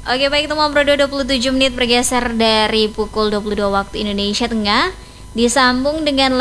Oke, baik, teman Bro, 27 menit bergeser dari pukul 22 waktu Indonesia Tengah. Disambung dengan